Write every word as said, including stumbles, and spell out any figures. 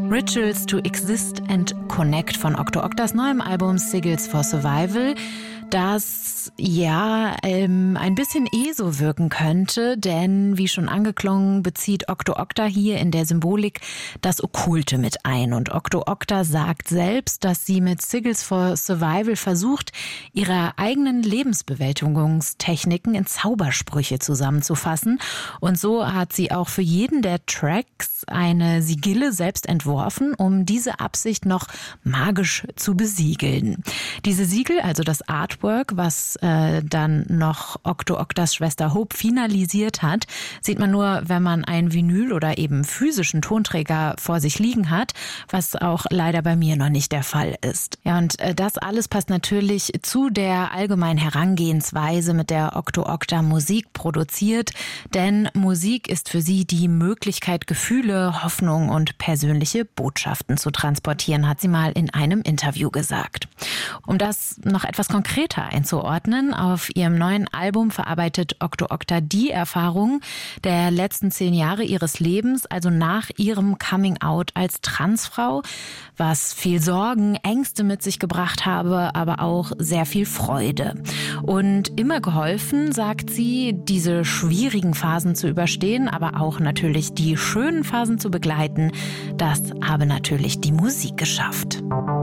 Rituals to Exist and Connect von Octo Octas neuem Album Sigils for Survival, das ja ähm, ein bisschen eh so wirken könnte, denn wie schon angeklungen, bezieht Octo Octa hier in der Symbolik das Okkulte mit ein. Und Octo Octa sagt selbst, dass sie mit Sigils for Survival versucht, ihre eigenen Lebensbewältigungstechniken in Zaubersprüche zusammenzufassen. Und so hat sie auch für jeden der Tracks eine Sigille selbst entworfen, um diese Absicht noch magisch zu besiegeln. Diese Siegel, also das Artwork, was äh, dann noch Octo Octas Schwester Hope finalisiert hat, sieht man nur, wenn man ein Vinyl oder eben physischen Tonträger vor sich liegen hat, was auch leider bei mir noch nicht der Fall ist. Ja, und äh, das alles passt natürlich zu der allgemeinen Herangehensweise, mit der Octo Octa Musik produziert, denn Musik ist für sie die Möglichkeit, Gefühle, Hoffnung und persönliche Botschaften zu transportieren, hat sie mal in einem Interview gesagt. Um das noch etwas konkreter einzuordnen, auf ihrem neuen Album verarbeitet Octo Octa die Erfahrungen der letzten zehn Jahre ihres Lebens, also nach ihrem Coming-out als Transfrau, was viel Sorgen, Ängste mit sich gebracht habe, aber auch sehr viel Freude. Und immer geholfen, sagt sie, diese schwierigen Phasen zu überstehen, aber auch natürlich die schönen Phasen zu begleiten, das habe natürlich die Musik geschafft.